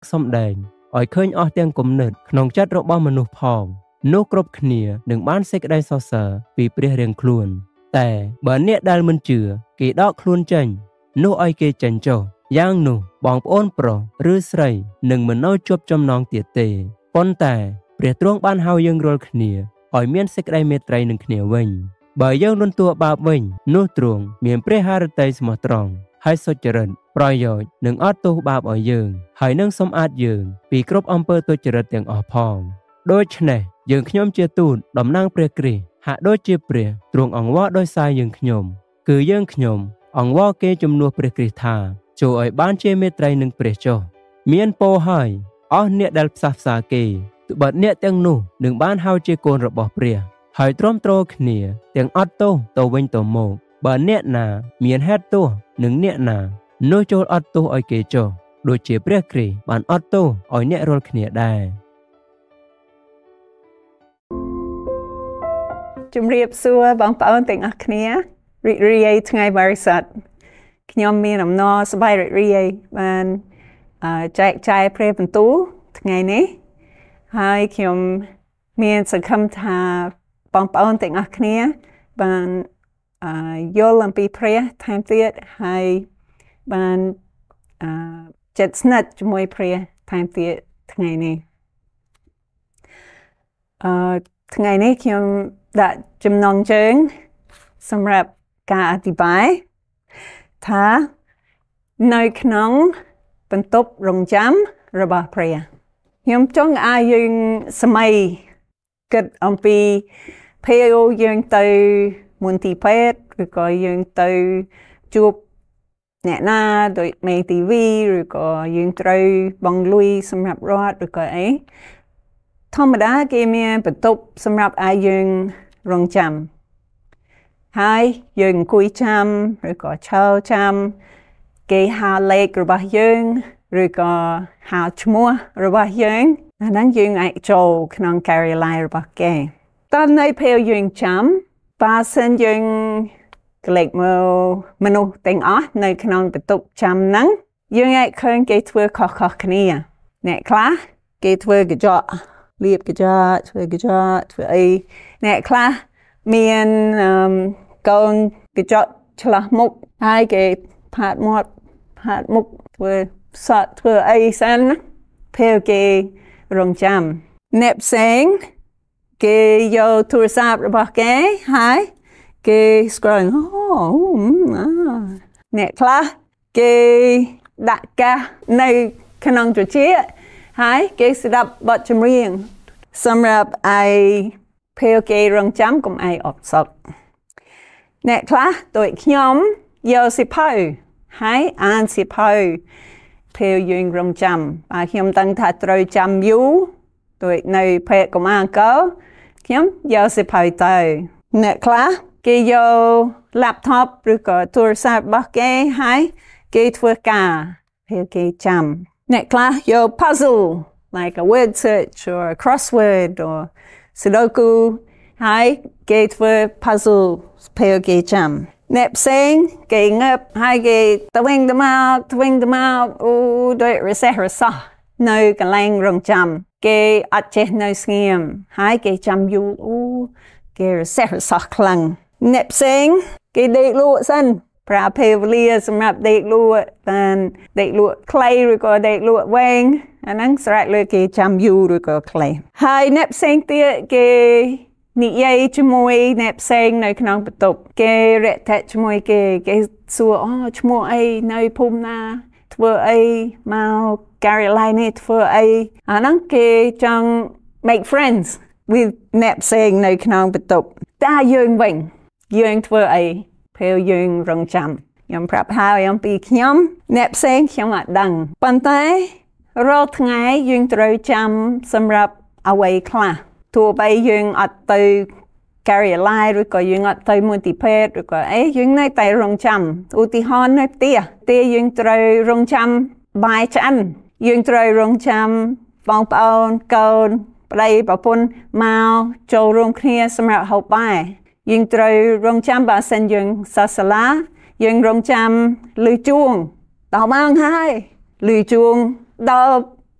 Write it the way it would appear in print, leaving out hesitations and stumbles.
សំដែងឲ្យឃើញអស់ទាំងគំនិតក្នុងចិត្តរបស់មនុស្សផងនោះគ្រប់គ្នានឹងបានសេចក្តីសរសើរពីព្រះរៀងខ្លួនតែបើអ្នកដែលមិនជឿគេដកខ្លួនចេញនោះឲ្យគេចេញចុះយ៉ាងនោះបងប្អូនប្រុសឬស្រីនឹងមិននៅជាប់ចំណងទៀតទេប៉ុន្តែព្រះទ្រង់បានហៅយើងរាល់គ្នាឲ្យមានសេចក្តីមេត្រីនឹងគ្នាវិញបើយើងលន់តួបាបវិញនោះទ្រង់មានព្រះハរតីស្មោះត្រង់ហើយសុចរិតប្រយោជន៍នឹងអត់ទោសបាបឲ្យយើងហើយនឹងសម្អាតយើងពីគ្រប់អំពើទុច្ចរិតទាំងអស់ផងដូច្នេះយើងខ្ញុំជាទូតតំណាងព្រះគ្រីស្ទហាក់ដូចជាព្រះទ្រង់អង្វរដោយសារយើងខ្ញុំគឺយើងខ្ញុំអង្វរគេជំនួសព្រះគ្រីស្ទថាចូលឲ្យបានជាមេត្រីនឹងព្រះចុះមានពរហើយអស់អ្នកដែលផ្សះផ្សាគេត្បិតអ្នកទាំងនោះនឹងបានហៅជាកូនរបស់ព្រះហើយទ្រាំទ្រគ្នាទាំងអត់ទោសទៅវិញទៅមកបើអ្នកណាមានហេតុទោសនឹងអ្នកណានោះចូលអត់ទោសឲ្យគេចុះដូចជាព្រះគ្រីស្ទបានអត់ទោសឲ្យអ្នករាល់គ្នាដែរជំរាបសួរបងប្អូនទាំងអស់គ្នារីករាយថ្ងៃបរិសុទ្ធខ្ញុំមានអំណរសប្បាយរីករាយបានចែកចាយព្រះបន្ទូលថ្ងៃនេះហើយខ្ញុំមានសង្ឃឹមថាបងប្អូនទាំងអស់គ្នាបានយល់អំពីព្រះថែមទៀតហើយបានចិត្តស្និទ្ធជាមួយព្រះថែមទៀតថ្ងៃនេះថ្ងៃនេះខ្ញុំដាក់ចំណងជើងសម្រាប់ការអធិប្បាយថានៅក្នុងបន្ទប់រង់ចាំរបស់ព្រះខ្ញុំចង់ឲ្យយើងសម័យគិតអំពីពេលយើងទៅមន្ទីរពេទ្យឬក៏យើងទៅជួបអ្នកណាដោយមេទីវីឬក៏យើងត្រូវបង់លុយសម្រាប់រត់ឬក៏អីធម្មតាគេមានបន្ទប់សម្រាប់ឲ្យយើងរង់ចាំហើយយើងអង្គុយចាំឬក៏ឈរចាំគេហៅលេខរបស់យើងឬក៏ហៅឈ្មោះរបស់យើងអាហ្នឹងយើងអាចចូលក្នុងការិយាល័យរបស់គេតើនៅពេលយើងចាំបើសិនយើងក្លែកមើលមនុស្សទាំងអស់នៅក្នុងបន្ទប់ចាំហ្នឹងយើងអាចឃើញគេធ្វើខុសៗគ្នាអ្នកខ្លះគេធ្វើកញ្ចក់លាបកញ្ចក់ធ្វើកញ្ចក់ធ្វើអីអ្នកខ្លះមានកូនកញ្ចក់ឆ្លាស់មុខហើយគេផាតមាត់ផាតមុខធ្វើសក់ធ្វើអីសិនពេលគេរង់ចាំអ្នកផ្សេងគេយកទូរស័ព្ទរបស់គេហើយគេ scroll អ្នកខ្លះគេដាក់កាសនៅក្នុងត្រចៀកហើយគេស្ដាប់បទចម្រៀងសម្រាប់ឲ្យពេលគេរង់ចាំកុំឲ្យអត់សក់អ្នកខ្លះដូចខ្ញុំយកសៀវភៅហើយអានសៀវភៅពេលយើងរង់ចាំហើយខ្ញុំដឹងថាត្រូវចាំយូរដូចនៅពេទ្យកុមារអង្គរខ្ញុំយកសៀវភៅទៅអ្នកខ្លះគេយក laptop ឬក៏ទូរស័ព្ទរបស់គេហើយគេធ្វើការពេលគេចាំអ្នកខ្លះយក puzzle like a word search or a crossword or Sudoku ហើយគេធ្វើ puzzle ពេលគេចាំអ្នកផ្សេងគេងើបហើយគេទៅវិញទៅមកអូដោយរសេះរសោះនៅកន្លែងរង់ចាំគេអត់ចេះនៅស្ងៀមហើយគេចាំយូរអូគេរសេះរសោះខ្លាំងអ្នកផ្សេងគេដេកលក់សិនប្រើពេលវេលាសម្រាប់ដេកលក់បានដេកលក់ខ្លីឬក៏ដេកលក់វែងអាហ្នឹងស្រេចលើគេចាំយូរឬក៏ខ្លីហើយអ្នកផ្សេងទៀតគេនិយាយជាមួយអ្នកផ្សេងនៅក្នុងបន្ទប់គេរាក់ទាក់ជាមួយគេសួរអូឈ្មោះអីនៅភូមិណាធ្វើអីមកការិយាល័យនេះធ្វើអីអាហ្នឹងគេចង់ make friends with អ្នកផ្សេងនៅក្នុងបន្ទប់តែយើងវិញយើងធ្វើអីពេលយើងរង់ចាំខ្ញុំប្រាប់ហើយអំពីខ្ញុំអ្នកផ្សេងខ្ញុំអត់ដឹងប៉ុន្តែរាល់ថ្ងៃយើងត្រូវចាំសម្រាប់អ្វីខ្លះទោះបីយើងអត់ទៅការិយាល័យឬក៏យើងអត់ទៅមន្ទីរពេទ្យឬក៏អីយើងនៅតែរង់ចាំឧទាហរណ៍នៅផ្ទះយើងត្រូវរង់ចាំបាយឆ្អិនយើងត្រូវរង់ចាំបងប្អូនកូនប្តីប្រពន្ធមកចូលរួមគ្នាសម្រាប់ហូបបាយយើងត្រូវរង់ចាំបើសិនយើងសាសាឡាយើងរង់ចាំលឺជួងដល់ម៉ោងហើយលឺជួងដល់